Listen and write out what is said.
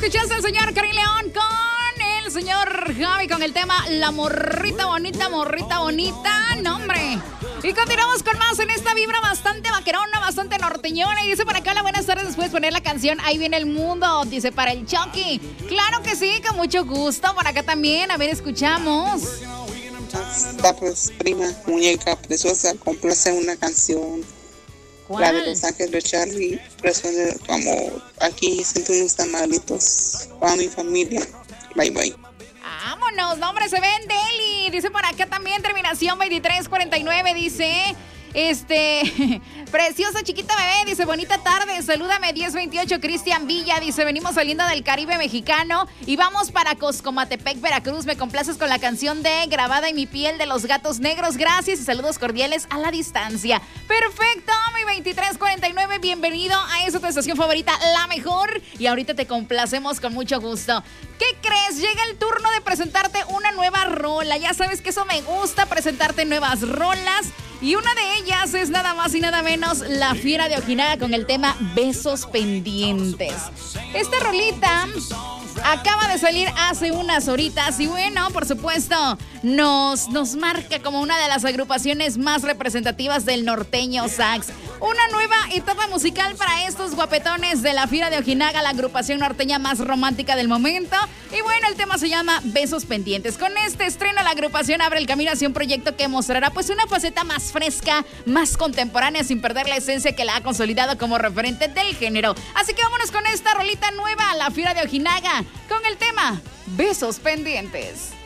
escuchaste al señor Karim León con el señor Javi con el tema La morrita bonita, no hombre. Y continuamos con más en esta vibra bastante vaquerona, bastante norteñona. Y dice por acá, buenas tardes, después de poner la canción Ahí viene el mundo, dice para el Chucky. Claro que sí, con mucho gusto. Por acá también, a ver, escuchamos. Está pues, prima, muñeca preciosa, complace una canción. ¿Cuál? La de Los Ángeles de Charlie, resuena de tu amor. Aquí siento unos tamalitos para mi familia. Bye, bye. Vámonos, no, hombre, se ven Deli. Dice por acá también, terminación 2349, dice... preciosa chiquita bebé, dice bonita tarde, salúdame 1028 Cristian Villa, dice venimos saliendo del Caribe mexicano y vamos para Coscomatepec, Veracruz, me complaces con la canción de Grabada en mi piel de Los Gatos Negros, gracias y saludos cordiales a la distancia. Perfecto, mi 2349, bienvenido a esa tu estación favorita, la mejor, y ahorita te complacemos con mucho gusto. ¿Qué crees? Llega el turno de presentarte una nueva rola, ya sabes que eso me gusta, presentarte nuevas rolas. Y una de ellas es nada más y nada menos La Fiera de Ojinaga con el tema Besos Pendientes. Esta rolita acaba de salir hace unas horitas y bueno, por supuesto, nos marca como una de las agrupaciones más representativas del norteño sax. Una nueva etapa musical para estos guapetones de La Fiera de Ojinaga, la agrupación norteña más romántica del momento. Y bueno, el tema se llama Besos Pendientes. Con este estreno, la agrupación abre el camino hacia un proyecto que mostrará pues una faceta más fresca, más contemporánea, sin perder la esencia que la ha consolidado como referente del género. Así que vámonos con esta rolita nueva, La Fiera de Ojinaga, con el tema Besos Pendientes.